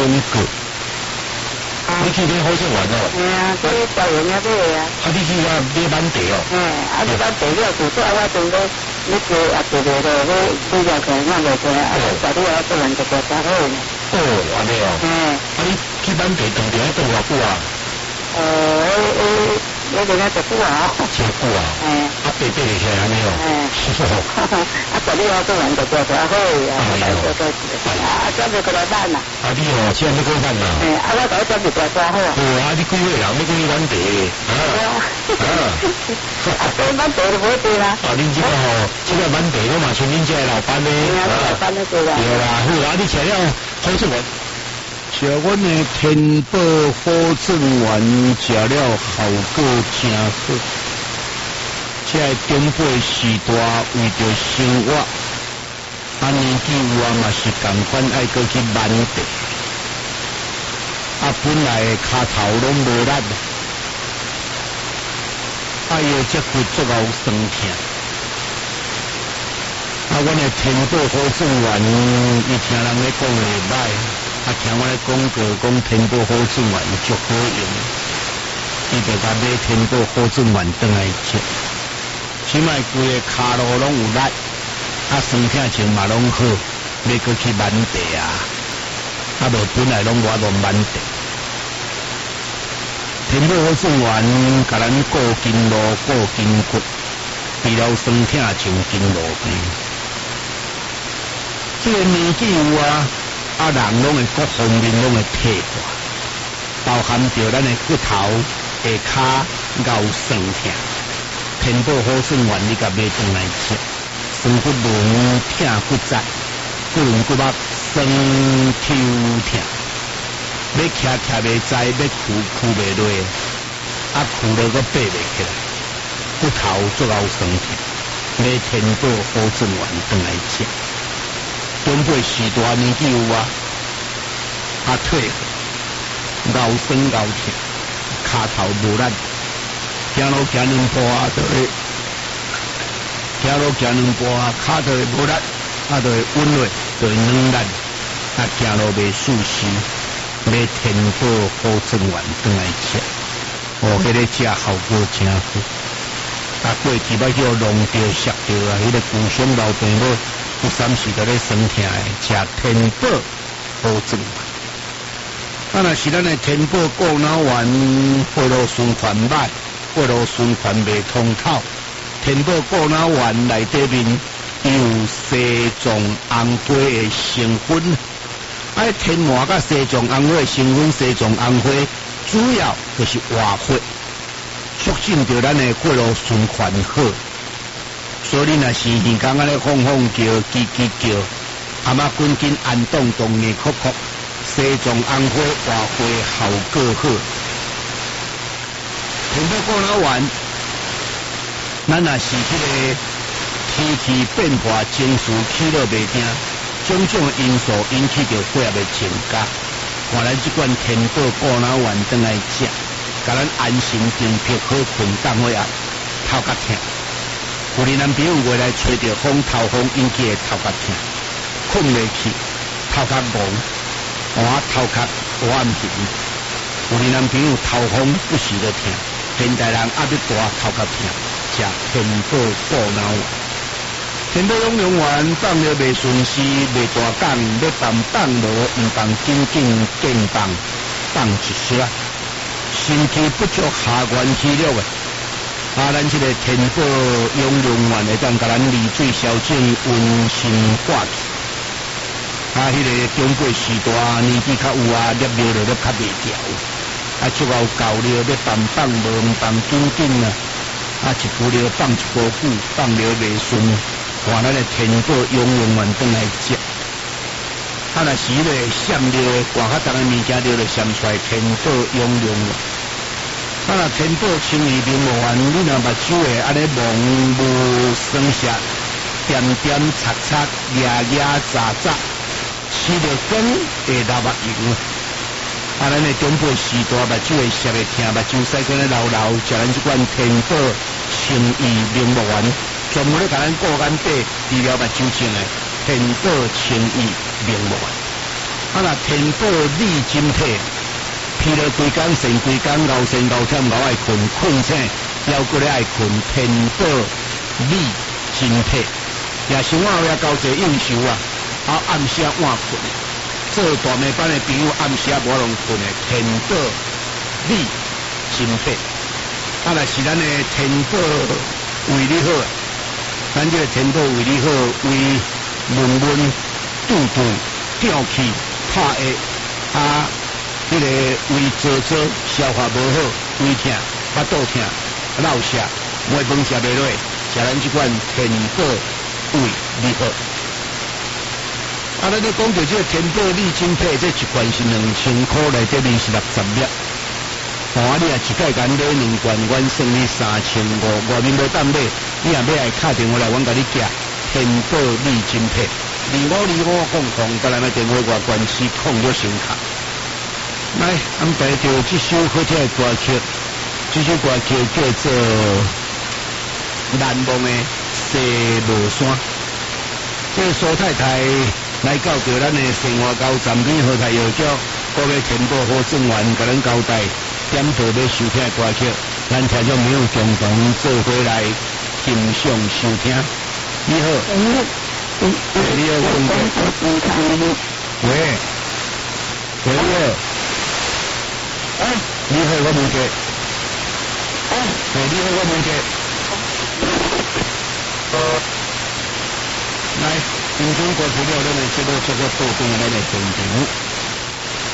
过。你去买好食丸哦？ 哎呀，这招人家买啊。 你去遐买满地哦？ 你满地了，就说我准备你做也做了咯，你了可能我袂做，找你做人就做好呢。 安尼哦。你去满地当地还做偌久啊？ 我人家做久啊。 真久啊？白白的起来安尼哦。 找你做人就做好，准备过来办啦。 你现在要过办啦？ 我搞准备过来好。 你几位人要过去满地？ 满地就不会对啦。 恁这个这个满地我嘛是恁这老板呢。 老板那个啦。 对啦，好你吃了好食丸。 吃阮的天宝好正丸，吃了效果真好。这中辈时代为着生活，年纪有嘛是同款爱过去满地。本来骹头拢无力，要接骨足够酸痛。阮的天宝好正丸，伊听人咧讲袂歹。听我咧讲过，讲天宝好正丸足好用，伊就甲买天宝好正丸转来食。即卖规个骹路拢有力，酸痛情嘛拢好，要过去满地无本来拢我无满地。天宝好正丸，甲咱固筋路、固筋骨，除了酸痛像筋路病。这个年纪有人拢会各方面拢会退化，包含着咱的骨头、下骹、腰酸痛。天宝好正丸，你甲买转来吃，酸骨轮、痛骨节、骨轮骨肉、酸抽痛，要徛袂知，要箍袂落，箍了阁爬袂起来，骨头足够酸痛，买天宝好正丸转来吃。中辈时代年纪有退腰酸腰痛，骹头无力，行路行两步就会骹就会无力，就会晕落，就会软烂，行路袂舒适。买天宝好正丸转来吃，迄个食效果真好。过去要叫弄着摔着迄个旧伤老病母。有三时在咧酸痛的，吃天宝好正丸。若是咱的天宝过脑丸，血路循环歹，血路循环袂通透。天宝过脑丸内底面有西藏红花的成分，天麻甲西藏红花的成分，西藏红花主要就是活血，促进着咱的血路循环好。所以若是耳孔咧放叫、叽叽叫，阿妈滚紧按动动硬哭哭，西藏红花活血效果好。天宝过脑丸，咱若是这个天气变化、情绪起落袂定，种种因素引起着血压的增加。看咱这款天宝过脑丸转来食，甲咱安心平平好困，当血压头壳痛。有的男朋友回来吹着风，头风引起的头壳痛，困袂去，头壳懵，头壳暗沉。有的男朋友头风不时就痛，现代人压力大，头壳痛，食天宝过脑丸。天宝养龙丸放了袂顺时，袂大讲，要放无，毋放紧健放一丝啊。身体不足下元气力的。咱这个天宝养龙丸会当甲咱利水消肿、温心化气。迄个中辈时代年纪较有摄尿就摄较袂调，足够够了要放无，毋放紧一句了放一股久，放了袂顺，看咱的天宝养龙丸转来食。若是迄个闪尿的，挂较重的物件了就闪出来天宝养龙丸。若天宝清怡明目丸，你若目睭会安尼蒙雾酸涩、点点擦擦、牙杂杂，吃着光会流目油。咱的中辈时代目睭会涩会痛，目睭使干流流，食咱这款天宝清怡明目丸，专门咧甲咱顾眼底治疗目睭症的天宝清怡明目丸。 啊那天宝李金佩，疲劳规工神规工，熬神熬忝熬爱困，困醒腰骨咧爱困，天宝李金佩，也生活也交济应酬啊，啊暗时晚困，做大暝班的朋友暗时无拢困的，天宝李金佩，啊若是咱的天宝为你好，咱这个天宝为你好，为闷闷肚肚吊气拍下啊，这个胃做消化无好，胃痛、腹肚痛、落下，每饭食袂落，食咱这款天宝为你好。啊，咱咧讲到这个天宝利金配，这一罐是2000块内底面是60粒。哦，你啊一届间买2罐，阮算你3500，外面无当买，你也买来打电话来，阮甲你寄天宝利金配。2525甲咱的电话外关系控了声卡。来安排着这首好听的歌曲，这首歌曲叫做《难忘的西螺山》。这苏太太来到着咱的生活高站边后台药局，各位天宝好正员甲咱交代，点到要收听的歌曲，咱听众朋友共同做回来欣赏收听。你好，你好，公公。喂，喂，你好。你好，我问者。你好，我问者。来，听众歌曲了，咱的节目叫做报告咱的现场。